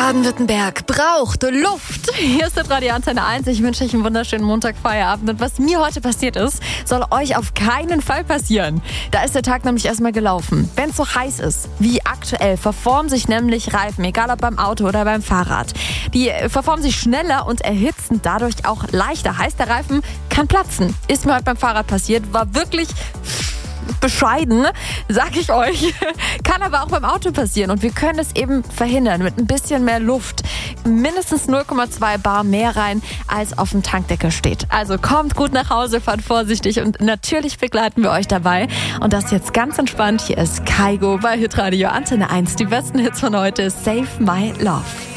Baden-Württemberg braucht Luft. Hier ist der Radio Antenne 1. Ich wünsche euch einen wunderschönen Montagfeierabend. Und was mir heute passiert ist, soll euch auf keinen Fall passieren. Da ist der Tag nämlich erstmal gelaufen. Wenn es so heiß ist wie aktuell, verformen sich nämlich Reifen, egal ob beim Auto oder beim Fahrrad. Die verformen sich schneller und erhitzen dadurch auch leichter. Heißt, der Reifen kann platzen. Ist mir heute beim Fahrrad passiert. War wirklich bescheiden, sag ich euch. Kann aber auch beim Auto passieren und wir können es eben verhindern mit ein bisschen mehr Luft. Mindestens 0,2 Bar mehr rein, als auf dem Tankdeckel steht. Also kommt gut nach Hause, fahrt vorsichtig und natürlich begleiten wir euch dabei. Und das jetzt ganz entspannt. Hier ist Kygo bei Hitradio Antenne 1. Die besten Hits von heute. Save My Love.